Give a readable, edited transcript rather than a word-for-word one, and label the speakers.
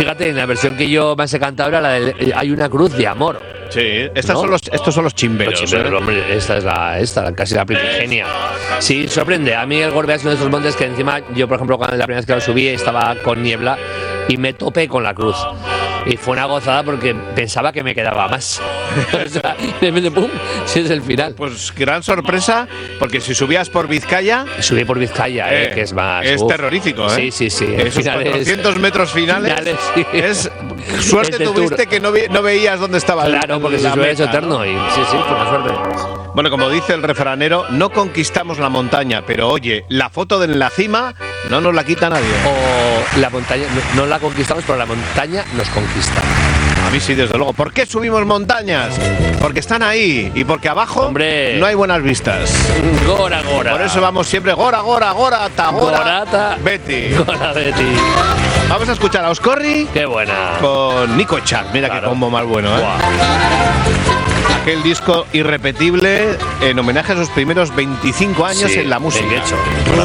Speaker 1: Fíjate, en la versión que yo más he cantado era la del Hay una cruz de amor.
Speaker 2: Sí, estos
Speaker 1: ¿no?
Speaker 2: son los chimberos.
Speaker 1: Los chimberos, hombre, esta es casi la primigenia. Sí, sorprende. A mí el Gorbea es uno de esos montes que encima, yo por ejemplo, cuando la primera vez que lo subí estaba con niebla y me topé con la cruz. Y fue una gozada porque pensaba que me quedaba más. O sea, de repente, ¡pum! Sí, es el final.
Speaker 2: Pues gran sorpresa, porque si subías por Vizcaya...
Speaker 1: Subí por Vizcaya, que es más...
Speaker 2: Es terrorífico, ¿eh?
Speaker 1: Sí.
Speaker 2: Esos 400 metros finales
Speaker 1: sí.
Speaker 2: Es... Suerte tuviste que no veías dónde estaba.
Speaker 1: Claro, porque se sube eso eterno, ¿no? Y sí, por la suerte.
Speaker 2: Bueno, como dice el refranero, no conquistamos la montaña, pero oye, la foto de la cima no nos la quita nadie.
Speaker 1: O la montaña, no la conquistamos, pero la montaña nos conquista.
Speaker 2: A mí sí, desde luego. ¿Por qué subimos montañas? Porque están ahí y porque abajo, hombre, no hay buenas vistas.
Speaker 1: Gora.
Speaker 2: Por eso vamos siempre Gora, Betty.
Speaker 1: Gora, Betty.
Speaker 2: Vamos a escuchar a Oscorri.
Speaker 1: Qué buena.
Speaker 2: Con Nico Echar. Mira claro. Qué combo más bueno, ¿eh? Wow. Aquel disco irrepetible en homenaje a sus primeros 25 años en la música.
Speaker 1: Bien hecho.